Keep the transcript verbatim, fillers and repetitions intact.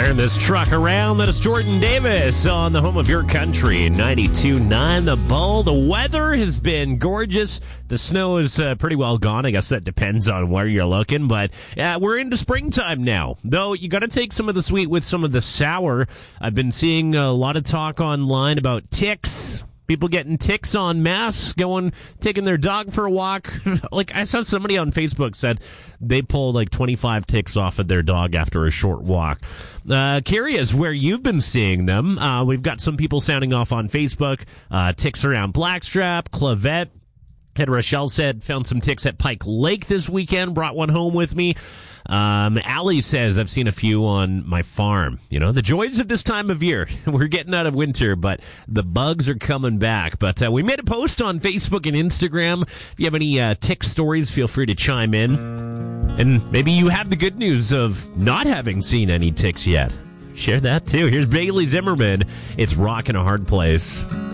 Turn this truck around. That is Jordan Davis on the home of your country, ninety-two point nine The Bull. The weather has been gorgeous. The snow is uh, pretty well gone. I guess that depends on where you're looking, but uh, we're into springtime now. Though you got to take some of the sweet with some of the sour. I've been seeing a lot of talk online about ticks. People getting ticks en masse, going, taking their dog for a walk. Like, I saw somebody on Facebook said they pulled like twenty-five ticks off of their dog after a short walk. Uh, curious where you've been seeing them. Uh, we've got some people sounding off on Facebook. Uh, ticks around Blackstrap, Clavette. Ed Rochelle said, found some ticks at Pike Lake this weekend, brought one home with me. Um, Allie says, I've seen a few on my farm. You know, the joys of this time of year. We're getting out of winter, but the bugs are coming back. But uh, we made a post on Facebook and Instagram. If you have any uh, tick stories, feel free to chime in. And maybe you have the good news of not having seen any ticks yet. Share that too. Here's Bailey Zimmerman. It's Rockin' a Hard Place.